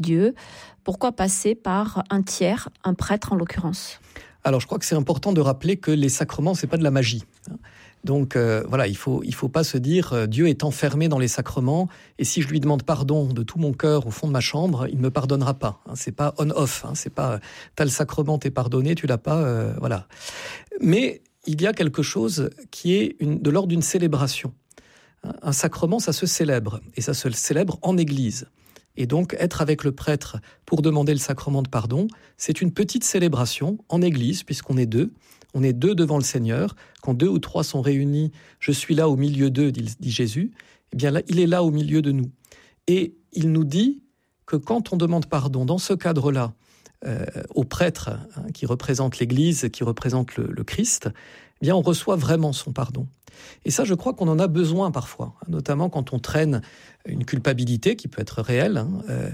Dieu. Pourquoi passer par un tiers, un prêtre en l'occurrence ? Alors, je crois que c'est important de rappeler que les sacrements, c'est pas de la magie. Donc, voilà, il faut pas se dire Dieu est enfermé dans les sacrements et si je lui demande pardon de tout mon cœur au fond de ma chambre, il me pardonnera pas. C'est pas on-off. C'est pas t'as le sacrement, t'es pardonné, tu l'as pas. Voilà. Mais il y a quelque chose qui est de l'ordre d'une célébration. Un sacrement, ça se célèbre et ça se célèbre en Église. Et donc, être avec le prêtre pour demander le sacrement de pardon, c'est une petite célébration en Église, puisqu'on est deux. On est deux devant le Seigneur. Quand 2 ou 3 sont réunis, je suis là au milieu d'eux, dit Jésus. Eh bien là, il est là au milieu de nous. Et il nous dit que quand on demande pardon dans ce cadre-là, au prêtre qui représente l'Église, qui représente le Christ, eh bien on reçoit vraiment son pardon. Et ça, je crois qu'on en a besoin parfois, notamment quand on traîne une culpabilité qui peut être réelle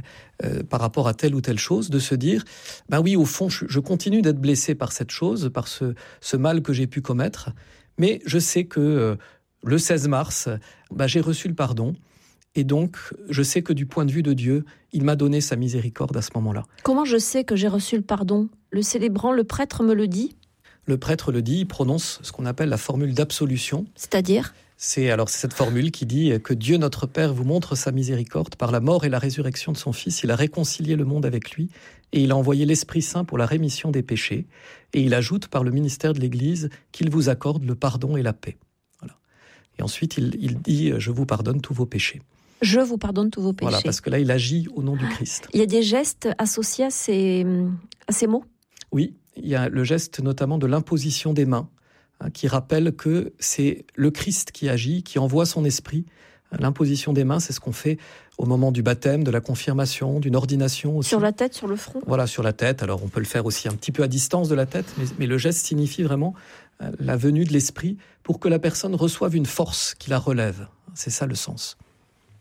par rapport à telle ou telle chose, de se dire, ben oui, au fond, je continue d'être blessé par cette chose, par ce mal que j'ai pu commettre, mais je sais que le 16 mars, j'ai reçu le pardon, et donc je sais que du point de vue de Dieu, il m'a donné sa miséricorde à ce moment-là. Comment je sais que j'ai reçu le pardon ? Le célébrant, le prêtre me le dit ? Le prêtre le dit, il prononce ce qu'on appelle la formule d'absolution. C'est-à-dire ? C'est cette formule qui dit que Dieu notre Père vous montre sa miséricorde par la mort et la résurrection de son Fils. Il a réconcilié le monde avec lui et il a envoyé l'Esprit Saint pour la rémission des péchés. Et il ajoute par le ministère de l'Église qu'il vous accorde le pardon et la paix. Voilà. Et ensuite, il dit « Je vous pardonne tous vos péchés ». Je vous pardonne tous vos péchés. Voilà, parce que là, il agit au nom du Christ. Il y a des gestes associés à ces mots ? Oui, il y a le geste notamment de l'imposition des mains, qui rappelle que c'est le Christ qui agit, qui envoie son esprit. L'imposition des mains, c'est ce qu'on fait au moment du baptême, de la confirmation, d'une ordination aussi. Sur la tête, sur le front ? Voilà, sur la tête. Alors on peut le faire aussi un petit peu à distance de la tête, mais le geste signifie vraiment la venue de l'esprit pour que la personne reçoive une force qui la relève. C'est ça le sens.